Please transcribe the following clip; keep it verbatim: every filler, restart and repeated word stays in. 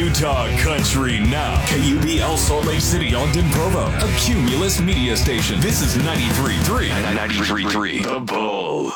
Utah Country now. K U B L Salt Lake City, Ogden, Provo. A Cumulus media station. This is ninety-three point three. ninety-three point three. The Bull.